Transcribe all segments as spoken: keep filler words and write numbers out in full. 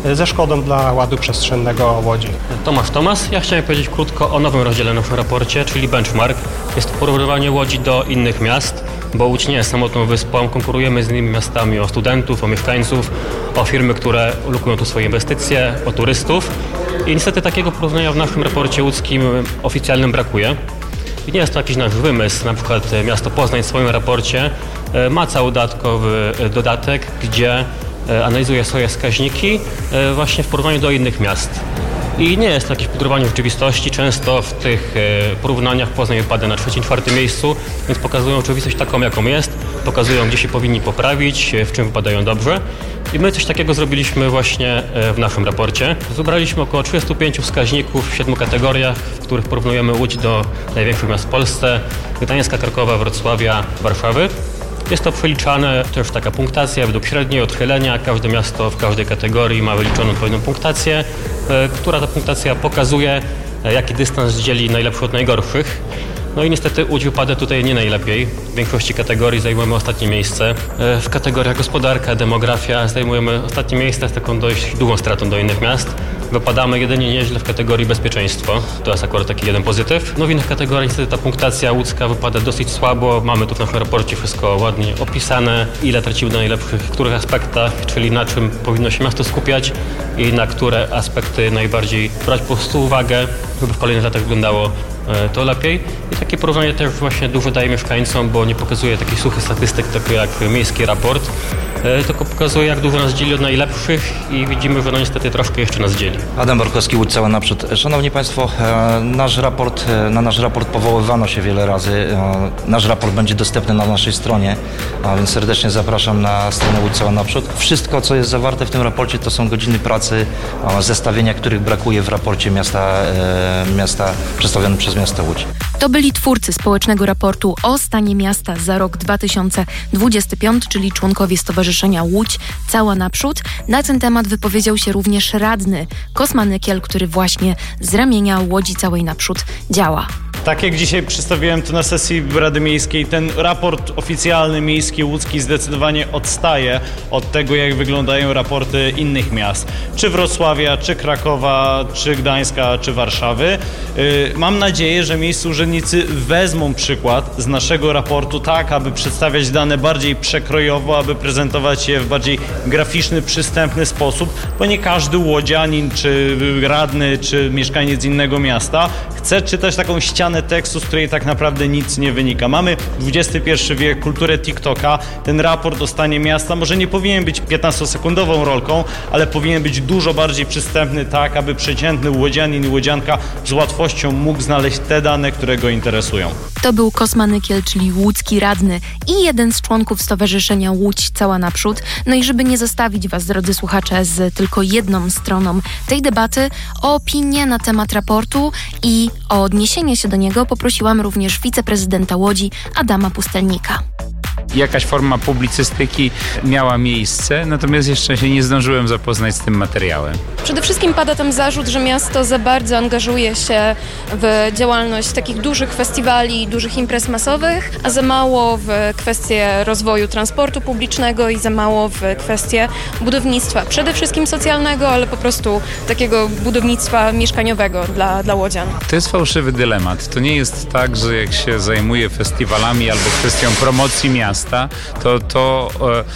ze szkodą dla ładu przestrzennego Łodzi. Tomasz Tomas. Ja chciałem powiedzieć krótko o nowym rozdziale w naszym raporcie, czyli benchmark. Jest to porównywanie Łodzi do innych miast, bo Łódź nie jest samotną wyspą. Konkurujemy z innymi miastami o studentów, o mieszkańców, o firmy, które lokują tu swoje inwestycje, o turystów. I niestety takiego porównania w naszym raporcie łódzkim oficjalnym brakuje. I nie jest to jakiś nasz wymysł. Na przykład miasto Poznań w swoim raporcie ma cały dodatkowy dodatek, gdzie analizuje swoje wskaźniki właśnie w porównaniu do innych miast. I nie jest to jakieś pudrowanie rzeczywistości. Często w tych porównaniach Poznań wypada na trzecim, czwartym miejscu, więc pokazują rzeczywistość taką, jaką jest. Pokazują, gdzie się powinni poprawić, w czym wypadają dobrze. I my coś takiego zrobiliśmy właśnie w naszym raporcie. Wybraliśmy około trzydziestu pięciu wskaźników w siedmiu kategoriach, w których porównujemy Łódź do największych miast w Polsce: Gdańska, Krakowa, Wrocławia, Warszawy. Jest to przeliczane też taka punktacja według średniej, odchylenia. Każde miasto w każdej kategorii ma wyliczoną odpowiednią punktację, która ta punktacja pokazuje, jaki dystans dzieli najlepszych od najgorszych. No i niestety Łódź wypada tutaj nie najlepiej. W większości kategorii zajmujemy ostatnie miejsce. W kategoriach gospodarka, demografia zajmujemy ostatnie miejsce z taką dość długą stratą do innych miast. Wypadamy jedynie nieźle w kategorii bezpieczeństwo. To jest akurat taki jeden pozytyw. No w innych kategoriach niestety ta punktacja łódzka wypada dosyć słabo. Mamy tu w naszym raporcie wszystko ładnie opisane, ile tracimy na najlepszych, w których aspektach, czyli na czym powinno się miasto skupiać i na które aspekty najbardziej brać po prostu uwagę, żeby w kolejnych latach wyglądało to lepiej. I takie porównanie też właśnie dużo daje mieszkańcom, bo nie pokazuje takich suchych statystyk, takie jak miejski raport, tylko pokazuje, jak dużo nas dzieli od najlepszych i widzimy, że no niestety troszkę jeszcze nas dzieli. Adam Borkowski, Łódź cała naprzód. Szanowni Państwo, nasz raport, na nasz raport powoływano się wiele razy. Nasz raport będzie dostępny na naszej stronie, a więc serdecznie zapraszam na stronę Łódź cała naprzód. Wszystko, co jest zawarte w tym raporcie, to są godziny pracy, zestawienia, których brakuje w raporcie miasta, miasta przedstawionym przez miasto Łódź. To byli twórcy społecznego raportu o stanie miasta za rok dwa tysiące dwudziesty piąty, czyli członkowie Stowarzyszenia Łódź Cała Naprzód. Na ten temat wypowiedział się również radny Kosma Nykiel, który właśnie z ramienia Łodzi Całej Naprzód działa. Tak jak dzisiaj przedstawiłem to na sesji Rady Miejskiej, ten raport oficjalny miejski łódzki zdecydowanie odstaje od tego, jak wyglądają raporty innych miast. Czy Wrocławia, czy Krakowa, czy Gdańska, czy Warszawy. Mam nadzieję, że miejscy urzędnicy wezmą przykład z naszego raportu tak, aby przedstawiać dane bardziej przekrojowo, aby prezentować je w bardziej graficzny, przystępny sposób, bo nie każdy łodzianin, czy radny, czy mieszkaniec innego miasta chce czytać taką ścianę tekstu, z której tak naprawdę nic nie wynika. Mamy dwudziesty pierwszy wiek, kulturę TikToka. Ten raport o stanie miasta może nie powinien być piętnastosekundową rolką, ale powinien być dużo bardziej przystępny tak, aby przeciętny łodzianin i łodzianka z łatwością mógł znaleźć te dane, które go interesują. To był Kosma Nykiel, czyli łódzki radny i jeden z członków Stowarzyszenia Łódź Cała Naprzód. No i żeby nie zostawić Was, drodzy słuchacze, z tylko jedną stroną tej debaty, o opinię na temat raportu i o odniesienie się do niego poprosiłam również wiceprezydenta Łodzi Adama Pustelnika. Jakaś forma publicystyki miała miejsce, natomiast jeszcze się nie zdążyłem zapoznać z tym materiałem. Przede wszystkim pada tam zarzut, że miasto za bardzo angażuje się w działalność takich dużych festiwali, dużych imprez masowych, a za mało w kwestie rozwoju transportu publicznego i za mało w kwestie budownictwa, przede wszystkim socjalnego, ale po prostu takiego budownictwa mieszkaniowego dla, dla łodzian. To jest fałszywy dylemat. To nie jest tak, że jak się zajmuje festiwalami albo kwestią promocji miasta, to to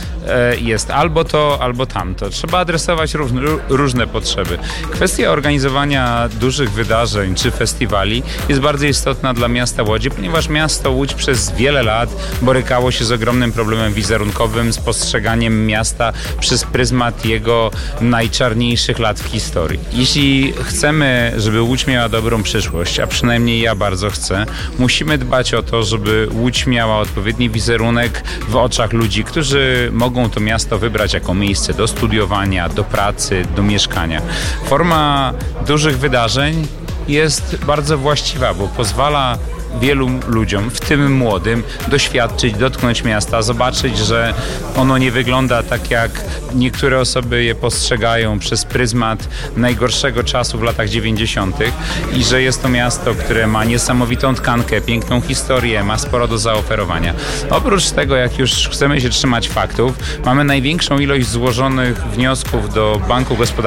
e, jest albo to, albo tamto. Trzeba adresować różne, różne potrzeby. Kwestia organizowania dużych wydarzeń czy festiwali jest bardzo istotna dla miasta Łodzi, ponieważ miasto Łódź przez wiele lat borykało się z ogromnym problemem wizerunkowym, z postrzeganiem miasta przez pryzmat jego najczarniejszych lat w historii. Jeśli chcemy, żeby Łódź miała dobrą przyszłość, a przynajmniej ja bardzo chcę, musimy dbać o to, żeby Łódź miała odpowiedni wizerunek w oczach ludzi, którzy mogą to miasto wybrać jako miejsce do studiowania, do pracy, do mieszkania. Forma dużych wydarzeń jest bardzo właściwa, bo pozwala wielu ludziom, w tym młodym, doświadczyć, dotknąć miasta, zobaczyć, że ono nie wygląda tak, jak niektóre osoby je postrzegają przez pryzmat najgorszego czasu w latach dziewięćdziesiątych i że jest to miasto, które ma niesamowitą tkankę, piękną historię, ma sporo do zaoferowania. Oprócz tego, jak już chcemy się trzymać faktów, mamy największą ilość złożonych wniosków do Banku Gospodarczego